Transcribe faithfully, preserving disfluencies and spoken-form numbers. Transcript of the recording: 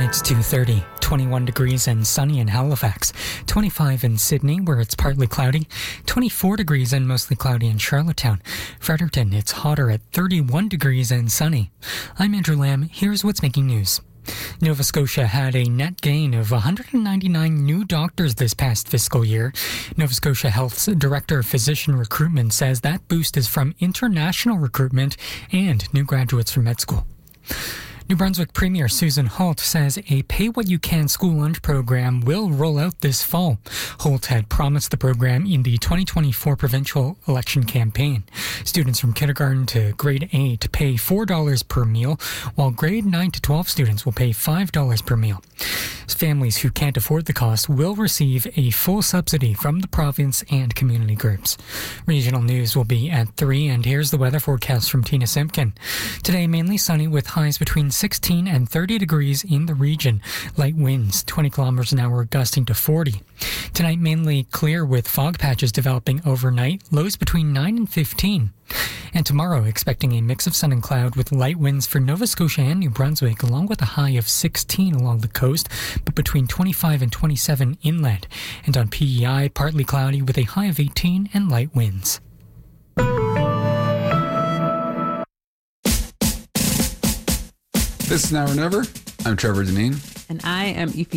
It's two thirty, twenty-one degrees and sunny in Halifax, twenty-five in Sydney where it's partly cloudy, twenty-four degrees and mostly cloudy in Charlottetown. Fredericton, it's hotter at thirty-one degrees and sunny. I'm Andrew Lamb. Here's what's making news. Nova Scotia had a net gain of one hundred ninety-nine new doctors this past fiscal year. Nova Scotia Health's Director of Physician Recruitment says that boost is from international recruitment and new graduates from med school. New Brunswick Premier Susan Holt says a pay-what-you-can school lunch program will roll out this fall. Holt had promised the program in the twenty twenty-four provincial election campaign. Students from kindergarten to grade eight pay four dollars per meal, while grade nine to twelve students will pay five dollars per meal. Families who can't afford the cost will receive a full subsidy from the province and community groups. Regional news will be at three, and here's the weather forecast from Tina Simpkin. Today, mainly sunny with highs between sixteen and thirty degrees in the region. Light winds, twenty kilometers an hour, gusting to forty. Tonight, mainly clear with fog patches developing overnight, lows between nine and fifteen. And tomorrow, expecting a mix of sun and cloud with light winds for Nova Scotia and New Brunswick, along with a high of sixteen along the coast, but between twenty-five and twenty-seven inland. And on P E I, partly cloudy with a high of eighteen and light winds. This is Now or Never. I'm Trevor Deneen. And I am Aoife